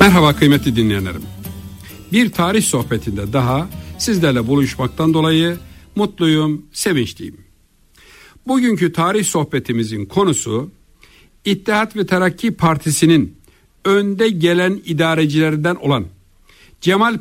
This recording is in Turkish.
Merhaba kıymetli dinleyenlerim. Bir tarih sohbetinde daha sizlerle buluşmaktan dolayı mutluyum, sevinçliyim. Bugünkü tarih sohbetimizin konusu İttihat ve Terakki Partisi'nin önde gelen idarecilerinden olan Cemal